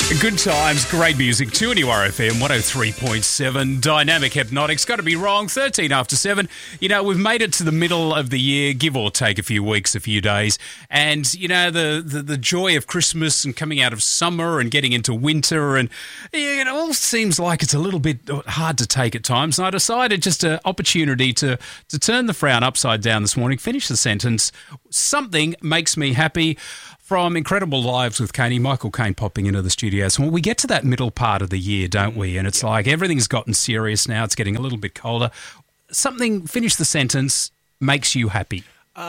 Good times, great music. 2NURFM 103.7. Dynamic Hypnotics. Got to be wrong. 13 after 7. You know, we've made it to the middle of the year, give or take a few weeks, a few days. And, you know, the joy of Christmas and coming out of summer and getting into winter. And it all seems like it's a little bit hard to take at times. And I decided just an opportunity to turn the frown upside down this morning, finish the sentence. Something makes me happy. From Incredible Lives with Caney, Michael Caine popping into the studio. So we get to that middle part of the year, don't we? And it's like everything's gotten serious now. It's getting a little bit colder. Something, finish the sentence, makes you happy.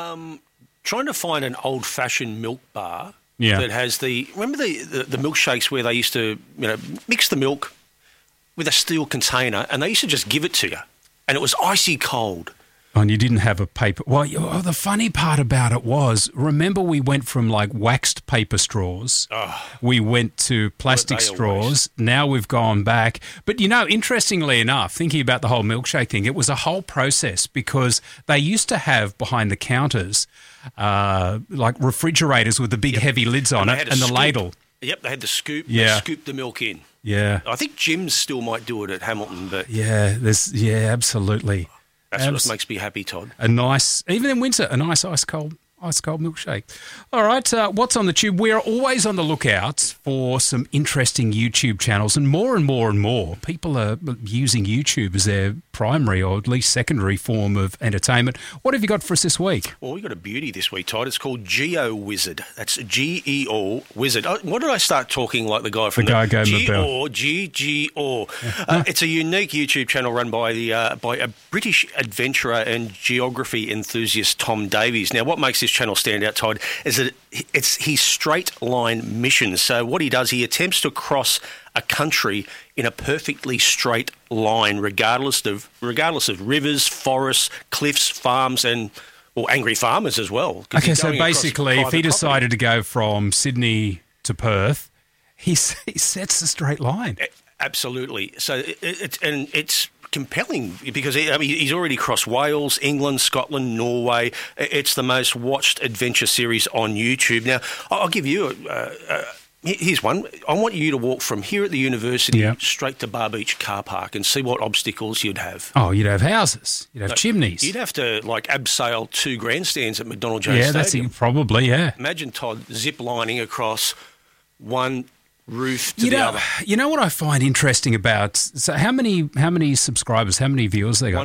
Trying to find an old-fashioned milk bar Yeah. that has remember the milkshakes where they used to, mix the milk with a steel container and they used to just give it to you and it was icy cold. Oh, and you didn't have a paper. Well, the funny part about it was, remember we went from like waxed paper straws. We went to plastic straws. Now we've gone back. But, interestingly enough, thinking about the whole milkshake thing, it was a whole process because they used to have behind the counters like refrigerators with the big heavy lids on it and the ladle. Yep, they had the scoop. Yeah. They scooped the milk in. Yeah. I think Jim's still might do it at Hamilton. But yeah, absolutely. That's what makes me happy, Todd. Even in winter, a nice ice cold milkshake. All right, what's on the tube? We're always on the lookout for some interesting YouTube channels, and more people are using YouTube as their primary or at least secondary form of entertainment. What have you got for us this week? Well, we've got a beauty this week, Todd. It's called Geo Wizard. That's G-E-O Wizard. What did I start talking like the guy from the guy gave me a bell. G-O. It's a unique YouTube channel run by a British adventurer and geography enthusiast, Tom Davies. Now, what makes this channel stand out, Todd, is that it's his straight line mission. So what he does, he attempts to cross a country in a perfectly straight line, regardless of rivers, forests, cliffs, farms, and angry farmers as well. Okay, so basically, if he decided to go from Sydney to Perth, he sets a straight line. Absolutely. So it's compelling because he's already crossed Wales, England, Scotland, Norway. It's the most watched adventure series on YouTube. Now, I'll give you here's one. I want you to walk from here at the university straight to Bar Beach car park and see what obstacles you'd have. Oh, you'd have houses. You'd have chimneys. You'd have to abseil 2 grandstands at McDonald Jones Stadium. Yeah, that's probably, yeah. Imagine Todd zip-lining across one roof to the other. You know what I find interesting about? So how many subscribers? How many viewers they got?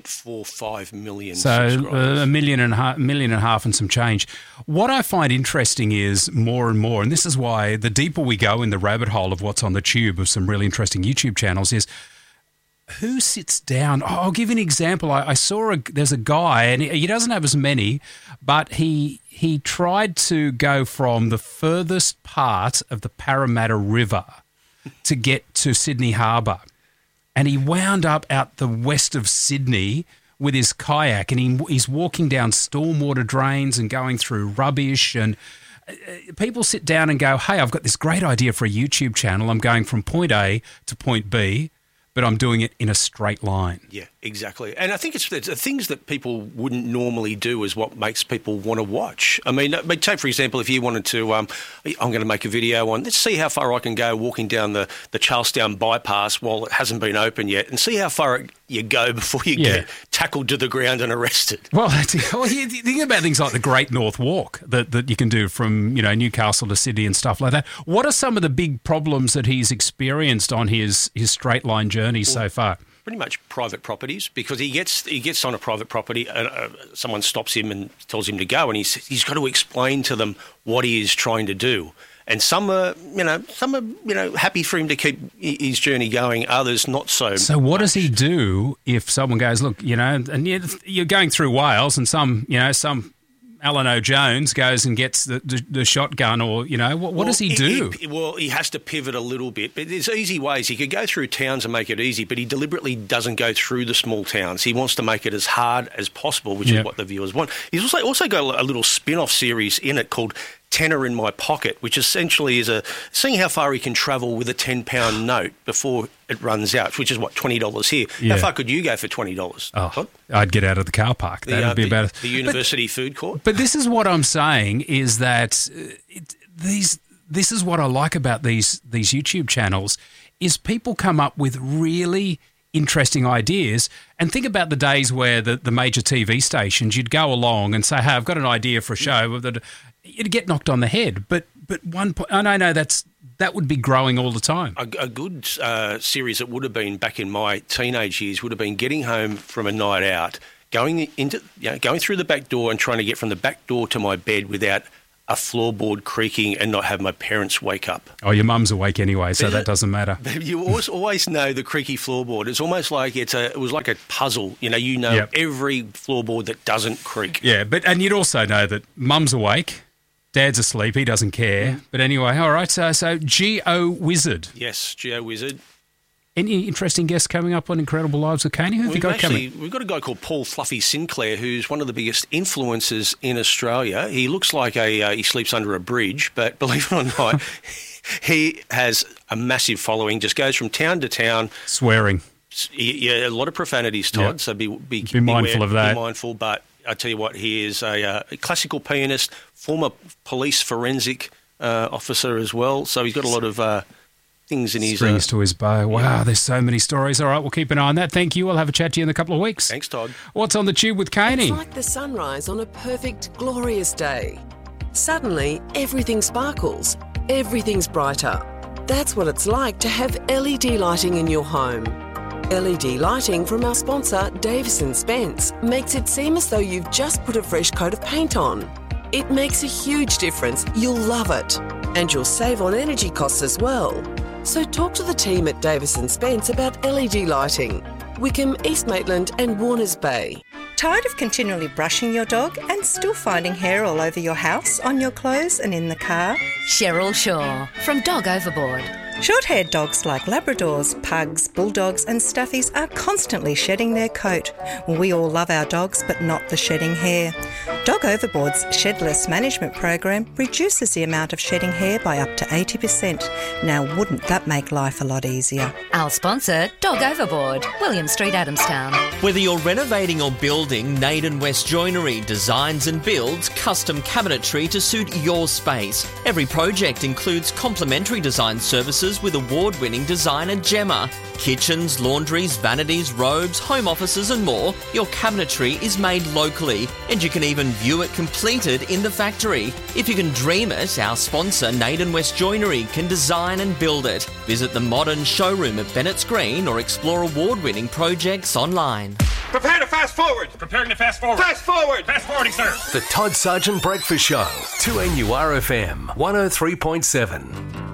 1.45 million. So subscribers. a million and a half and some change. What I find interesting is more and more, and this is why the deeper we go in the rabbit hole of what's on the tube of some really interesting YouTube channels is who sits down. I'll give you an example. I saw there's a guy, and he doesn't have as many, but he tried to go from the furthest part of the Parramatta River to get to Sydney Harbour. And he wound up out the west of Sydney with his kayak, and he's walking down stormwater drains and going through rubbish. And people sit down and go, hey, I've got this great idea for a YouTube channel. I'm going from point A to point B, but I'm doing it in a straight line. Yeah, exactly. And I think it's the things that people wouldn't normally do is what makes people want to watch. I mean, take, for example, if you wanted to, I'm going to make a video on, let's see how far I can go walking down the Charlestown bypass while it hasn't been open yet and see how far you go before you get tackled to the ground and arrested. Well, you think about things like the Great North Walk that you can do from, Newcastle to Sydney and stuff like that. What are some of the big problems that he's experienced on his straight line journey so far? Pretty much private properties, because he gets on a private property and someone stops him and tells him to go, and he's got to explain to them what he is trying to do. And some are happy for him to keep his journey going. Others not so. So what does he do if someone goes, look, and you're going through Wales, and some Alan O'Jones goes and gets the shotgun, or what does he do? He has to pivot a little bit, but there's easy ways. He could go through towns and make it easy, but he deliberately doesn't go through the small towns. He wants to make it as hard as possible, which is what the viewers want. He's also got a little spin-off series in it called Tenner in My Pocket, which essentially is seeing how far he can travel with a £10 note before it runs out, which is $20 here. Yeah. How far could you go for $20? Oh, I'd get out of the car park. That'd be about the university food court. But this is what I'm saying is that this is what I like about these YouTube channels is people come up with really interesting ideas. And think about the days where the major TV stations, you'd go along and say, hey, I've got an idea for a show. You'd get knocked on the head. But one point, I know that would be growing all the time. A good series that would have been back in my teenage years would have been getting home from a night out, going through the back door and trying to get from the back door to my bed without a floorboard creaking and not have my parents wake up. Oh, your mum's awake anyway, so that doesn't matter. You always know the creaky floorboard. It's almost like it was like a puzzle. Yep. Every floorboard that doesn't creak. Yeah, and you'd also know that mum's awake, dad's asleep, he doesn't care. But anyway, all right, so Geo Wizard. Yes, Geo Wizard. Any interesting guests coming up on Incredible Lives with Caney? Who have you got coming? We've got a guy called Paul Fluffy Sinclair, who's one of the biggest influencers in Australia. He looks like he sleeps under a bridge, but believe it or not, he has a massive following, just goes from town to town. Swearing. Yeah, a lot of profanities, Todd, so be mindful of that. Be mindful, but I tell you what, he is a classical pianist, former police forensic officer as well, so he's got a lot of... things in his strings to his bow. Wow, there's so many stories. All right, we'll keep an eye on that. Thank you. We'll have a chat to you in a couple of weeks. Thanks, Todd. What's on the tube with Caney? It's like the sunrise on a perfect, glorious day. Suddenly, everything sparkles. Everything's brighter. That's what it's like to have LED lighting in your home. LED lighting from our sponsor, Davis & Spence, makes it seem as though you've just put a fresh coat of paint on. It makes a huge difference. You'll love it. And you'll save on energy costs as well. So talk to the team at Davis & Spence about LED lighting. Wickham, East Maitland and Warners Bay. Tired of continually brushing your dog and still finding hair all over your house, on your clothes and in the car? Cheryl Shaw from Dog Overboard. Short-haired dogs like Labradors, Pugs, Bulldogs and Stuffies are constantly shedding their coat. We all love our dogs, but not the shedding hair. Dog Overboard's Shedless Management Program reduces the amount of shedding hair by up to 80%. Now, wouldn't that make life a lot easier? Our sponsor, Dog Overboard, William Street, Adamstown. Whether you're renovating or building, Naden West Joinery designs and builds custom cabinetry to suit your space. Every project includes complimentary design services with award-winning designer Gemma. Kitchens, laundries, vanities, robes, home offices and more. Your cabinetry is made locally and you can even view it completed in the factory. If you can dream it, our sponsor Naden West Joinery can design and build it. Visit the modern showroom at Bennett's Green or explore award-winning projects online. Prepare to fast forward! Preparing to fast forward. Fast forward! Fast forwarding, sir. The Todd Sargent Breakfast Show. 2NURFM 103.7.